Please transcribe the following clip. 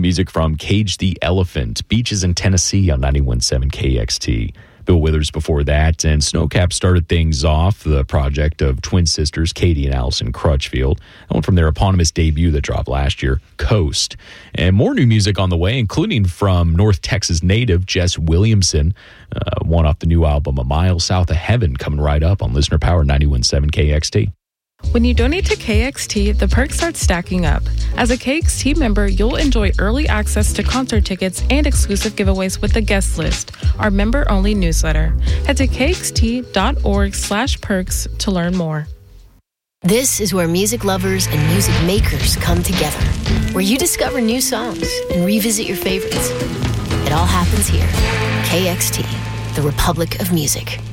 New music from Cage the Elephant, Beaches in Tennessee on 91.7 KXT. Bill Withers before that, and Snowcap started things off, the project of twin sisters Katie and Allison Crutchfield, one from their eponymous debut that dropped last year, Coast. And more new music on the way, including from North Texas native Jess Williamson, one off the new album A Mile South of Heaven, coming right up on Listener Power 91.7 KXT. When you donate to KXT, the perks start stacking up. As a KXT member, you'll enjoy early access to concert tickets and exclusive giveaways with the guest list, our member-only newsletter. Head to kxt.org/perks to learn more. This is where music lovers and music makers come together, where you discover new songs and revisit your favorites. It all happens here. KXT, the Republic of Music.